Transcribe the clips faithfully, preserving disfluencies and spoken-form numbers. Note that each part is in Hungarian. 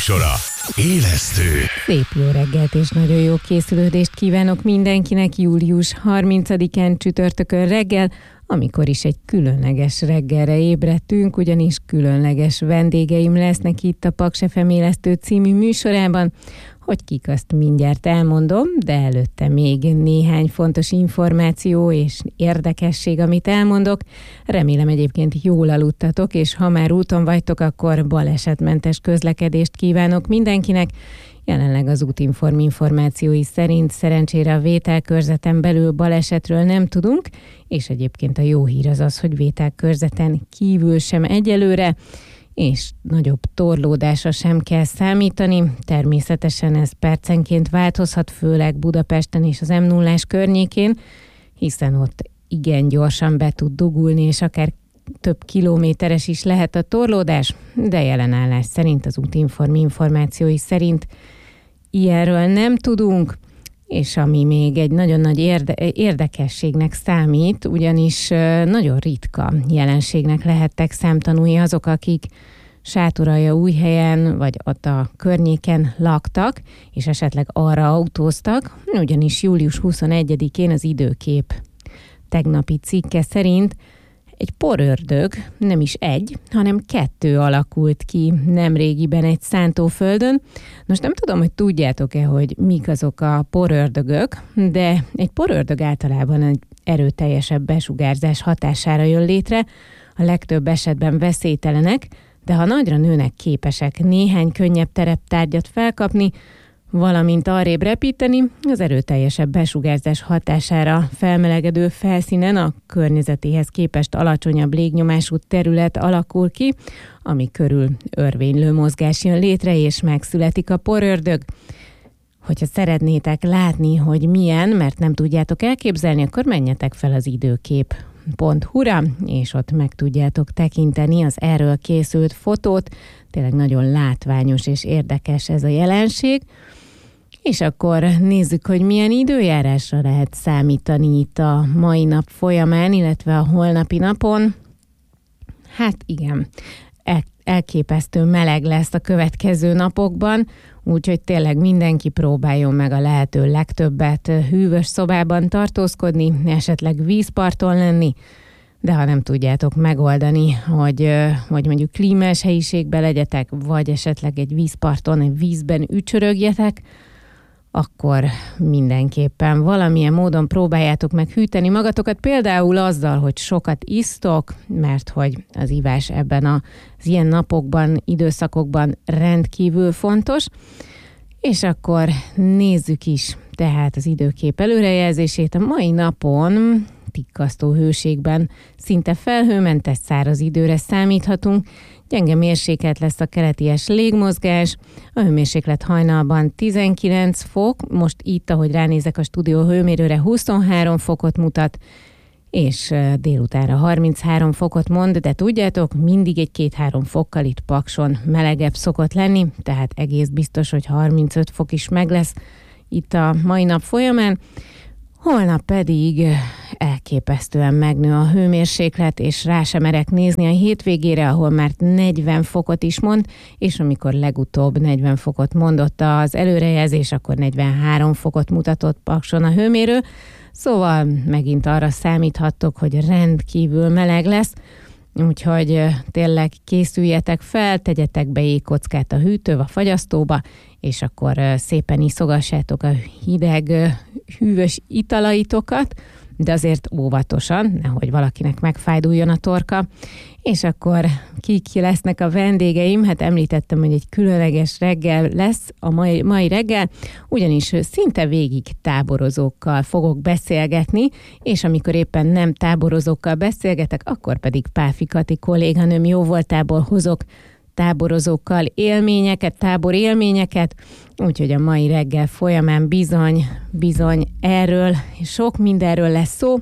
műsora. Élesztő. Szép jó reggelt és nagyon jó készülődést kívánok mindenkinek július harmincadikán csütörtökön reggel, amikor is egy különleges reggelre ébredtünk, ugyanis különleges vendégeim lesznek itt a Paks ef em Élesztő című műsorában. Hogy kik, azt mindjárt elmondom, de előtte még néhány fontos információ és érdekesség, amit elmondok. Remélem egyébként jól aludtatok, és ha már úton vagytok, akkor balesetmentes közlekedést kívánok mindenkinek. Jelenleg az Útinform információi szerint szerencsére a Vétel-körzeten belül balesetről nem tudunk, és egyébként a jó hír az az, hogy Vétel-körzeten kívül sem egyelőre, és nagyobb torlódásra sem kell számítani. Természetesen ez percenként változhat, főleg Budapesten és az em nullás környékén, hiszen ott igen gyorsan be tud dugulni, és akár több kilométeres is lehet a torlódás, de jelenállás szerint, az Útinform információi szerint ilyenről nem tudunk, és ami még egy nagyon nagy érde- érdekességnek számít, ugyanis nagyon ritka jelenségnek lehettek számtanúi azok, akik Sátoraljaújhelyen vagy ott a környéken laktak, és esetleg arra autóztak, ugyanis július huszonegyedikén az Időkép tegnapi cikke szerint egy porördög, nem is egy, hanem kettő alakult ki nemrégiben egy szántóföldön. Most nem tudom, hogy tudjátok-e, hogy mik azok a porördögök, de egy porördög általában egy erőteljesebb besugárzás hatására jön létre, a legtöbb esetben veszélytelenek, de ha nagyra nőnek, képesek néhány könnyebb tereptárgyat felkapni, valamint arrébb repíteni, az erőteljesebb besugárzás hatására felmelegedő felszínen a környezetéhez képest alacsonyabb légnyomású terület alakul ki, ami körül örvénylő mozgás jön létre, és megszületik a porördög. Hogyha szeretnétek látni, hogy milyen, mert nem tudjátok elképzelni, akkor menjetek fel az időkép pont hu-ra, és ott meg tudjátok tekinteni az erről készült fotót. Tényleg nagyon látványos és érdekes ez a jelenség. És akkor nézzük, hogy milyen időjárásra lehet számítani itt a mai nap folyamán, illetve a holnapi napon. Hát igen, el- elképesztő meleg lesz a következő napokban, úgyhogy tényleg mindenki próbáljon meg a lehető legtöbbet hűvös szobában tartózkodni, esetleg vízparton lenni, de ha nem tudjátok megoldani, hogy, hogy mondjuk klímás helyiségben legyetek, vagy esetleg egy vízparton, egy vízben ücsörögjetek, akkor mindenképpen valamilyen módon próbáljátok meg hűteni magatokat, például azzal, hogy sokat isztok, mert hogy az ivás ebben az ilyen napokban, időszakokban rendkívül fontos. És akkor nézzük is tehát az időkép előrejelzését. A mai napon tikkasztó hőségben szinte felhőmentes száraz időre számíthatunk, gyenge mérsékelt lesz a keleties légmozgás, a hőmérséklet hajnalban tizenkilenc fok, most itt, ahogy ránézek a stúdió hőmérőre, huszonhárom fokot mutat, és délutánra harminchárom fokot mond, de tudjátok, mindig egy két-három fokkal itt Pakson melegebb szokott lenni, tehát egész biztos, hogy harmincöt fok is meg lesz itt a mai nap folyamán. Holnap pedig elképesztően megnő a hőmérséklet, és rá sem merek nézni a hétvégére, ahol már negyven fokot is mond, és amikor legutóbb negyven fokot mondott az előrejelzés, akkor negyvenhárom fokot mutatott Pakson a hőmérő, szóval megint arra számíthattok, hogy rendkívül meleg lesz, úgyhogy tényleg készüljetek fel, tegyetek be jégkockát a hűtőbe, a fagyasztóba, és akkor szépen iszogassátok a hideg, hűvös italaitokat, de azért óvatosan, nehogy valakinek megfájduljon a torka. És akkor kik lesznek a vendégeim? Hát említettem, hogy egy különleges reggel lesz a mai, mai reggel, ugyanis szinte végig táborozókkal fogok beszélgetni, és amikor éppen nem táborozókkal beszélgetek, akkor pedig Páfi Kati kolléganőm jóvoltából hozok táborozókkal élményeket, tábor élményeket, úgyhogy a mai reggel folyamán bizony, bizony erről, sok mindenről lesz szó,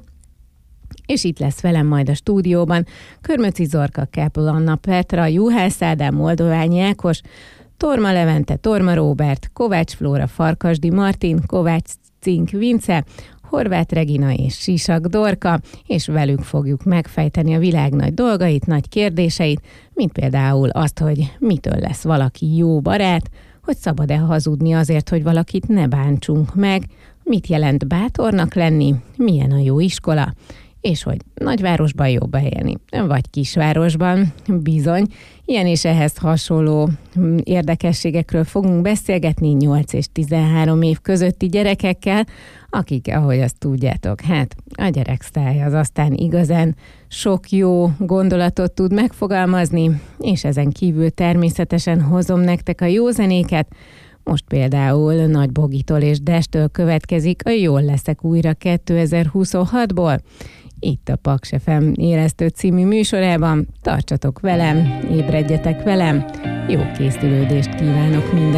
és itt lesz velem majd a stúdióban Körmöci Zorka, Kápol Anna Petra, Juhász Ádám, Moldoványi Ákos, Torma Levente, Torma Róbert, Kovács Flóra, Farkasdi Martin, Kovács Cink Vince, Horváth Regina és Sisak Dorka, és velük fogjuk megfejteni a világ nagy dolgait, nagy kérdéseit, mint például azt, hogy mitől lesz valaki jó barát, hogy szabad-e hazudni azért, hogy valakit ne bántsunk meg, mit jelent bátornak lenni, milyen a jó iskola, és hogy nagyvárosban jobb élni, vagy kisvárosban, bizony. Ilyen és ehhez hasonló érdekességekről fogunk beszélgetni nyolc és tizenhárom év közötti gyerekekkel, akik, ahogy azt tudjátok, hát a gyereksztály az aztán igazán sok jó gondolatot tud megfogalmazni, és ezen kívül természetesen hozom nektek a jó zenéket. Most például Nagy Bogitól és Destől következik a Jól leszek újra kétezer-huszonhatból. Itt a Paks ef em Élesztő című műsorában. Tartsatok velem, ébredjetek velem, jó készülődést kívánok minden.